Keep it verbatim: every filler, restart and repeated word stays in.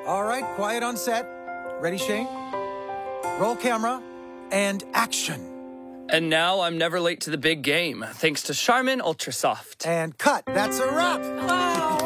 All right, quiet on set. Ready, Shane? Roll camera and action. And now I'm never late to the big game, thanks to Charmin Ultra Soft. And cut. That's a wrap. Wow.